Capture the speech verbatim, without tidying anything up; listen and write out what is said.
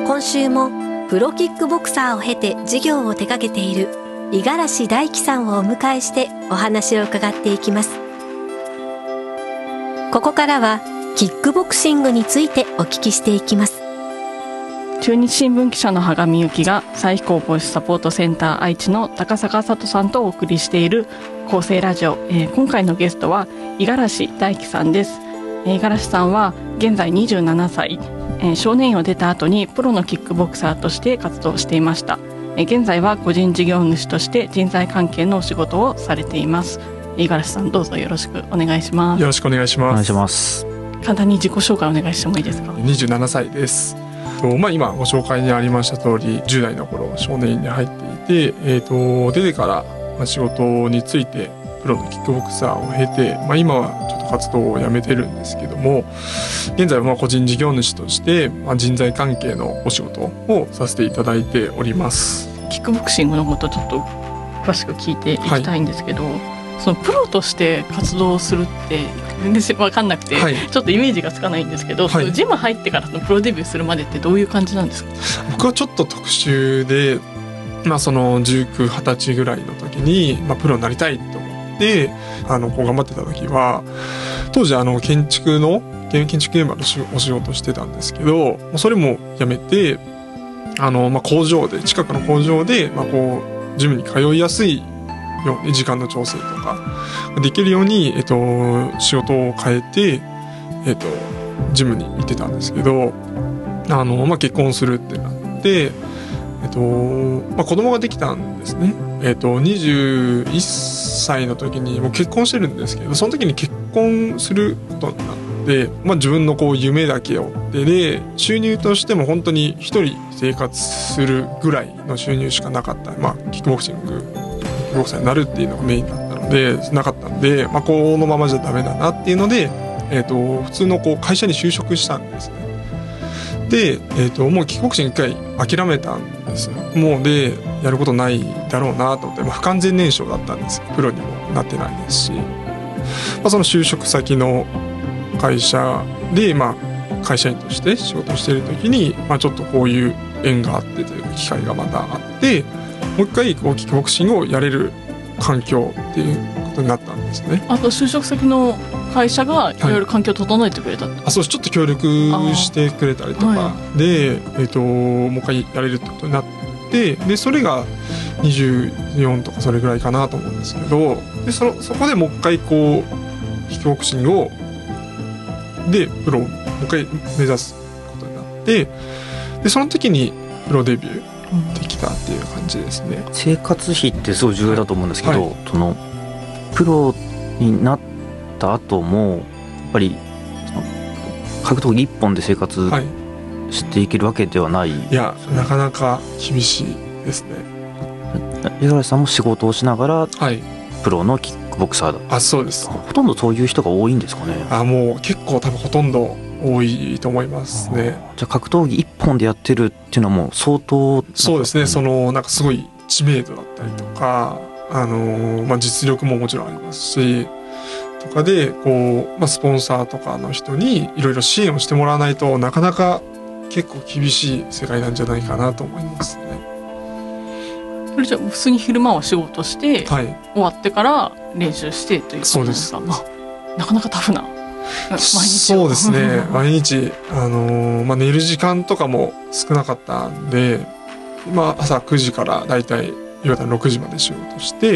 今週もプロキックボクサーを経て事業を手掛けている五十嵐大樹さんをお迎えしてお話を伺っていきます。ここからはキックボクシングについてお聞きしていきます。 中日新聞記者の羽上由紀が再飛行防止サポートセンター愛知の高坂佐藤さんとお送りしている厚生ラジオ、えー、今回のゲストは五十嵐大樹さんです。えー、五十嵐さんは現在にじゅうななさい、えー、少年院を出た後にプロのキックボクサーとして活動していました。えー、現在は個人事業主として人材関係のお仕事をされています。五十嵐さん、どうぞよろしくお願いします。 よろしくお願いします。 お願いします。 簡単に自己紹介お願いしてもいいですか？ にじゅうななさいです。まあ、今ご紹介にありました通りじゅう代の頃少年院に入っていて、えー、と出てから仕事についてプロのキックボクサーを経て、まあ、今はちょっと活動をやめてるんですけども、現在はまあ個人事業主として、まあ、人材関係のお仕事をさせていただいております。 キックボクシングのことちょっと詳しく聞いていきたいんですけど、はい、そのプロとして活動するって全然分かんなくて、はい、ちょっとイメージがつかないんですけど、はい、ジム入ってからのプロデビューするまでってどういう感じなんですか？ 僕はちょっと特殊で、まあ、そのじゅうきゅう、はたちぐらいの時に、まあ、プロになりたいと思ってあのこう頑張ってた時は、当時あの建築の建築現場のお仕事をしてたんですけど、それもやめてあの、まあ、工場で近くの工場で、まあ、こうジムに通いやすいように時間の調整とかできるように、えっと、仕事を変えて、えっと、ジムに行ってたんですけど、あの、まあ、結婚するってなって、えっとまあ、子供ができたんですね。えっと、にじゅういっさいの時にもう結婚してるんですけど、その時に結婚することになって、まあ、自分のこう夢だけを追ってで、収入としても本当に一人生活するぐらいの収入しかなかった、まあ、キックボクシングボクサーになるっていうのがメインだったのでなかったんで、まあ、このままじゃダメだなっていうので、えー、と普通のこう会社に就職したんですね。で、えー、ともうキックボクシング一回諦めたんですよ。もうでやることないだろうなと思って、まあ、不完全燃焼だったんです。プロにもなってないですし、まあ、その就職先の会社で、まあ、会社員として仕事をしている時に、まあ、ちょっとこういう縁があってという機会がまたあって、もう一回こうキックボクシングをやれる環境っていうことになったんですね。 あと就職先の会社がいろいろ環境を整えてくれたって、はい、 あそうちょっと協力してくれたりとか、はい、で、えー、ともう一回やれるってことになって、でそれがにじゅうよんとかそれぐらいかなと思うんですけど、で そ, のそこでもう一回こうキックボクシングをでプロをもう一回目指すことになって、でその時にプロデビューできたっていう感じですね。 生活費ってすごい重要だと思うんですけど、はい、そのプロになった後もやっぱりその格闘技一本で生活していけるわけではない、はい、 いやなかなか厳しいですね。 五十嵐さんも仕事をしながら、はい、プロのキックボクサーだった。 あそうです。 ほとんどそういう人が多いんですかね。 あもう結構多分ほとんど多いと思いますね。 じゃあ格闘技一本でやってるっていうのはもう相当、 そうですね。そのなんかすごい知名度だったりとか、あのまあ、実力ももちろんありますしとかでこう、まあ、スポンサーとかの人にいろいろ支援をしてもらわないとなかなか結構厳しい世界なんじゃないかなと思いますね。 それじゃあ普通に昼間は仕事して、はい、終わってから練習してということですか。そうです。なかなかタフな毎日。 そうですね毎日、あのーまあ、寝る時間とかも少なかったんで、まあ、朝くじからだいたい夕方ろくじまで仕事して、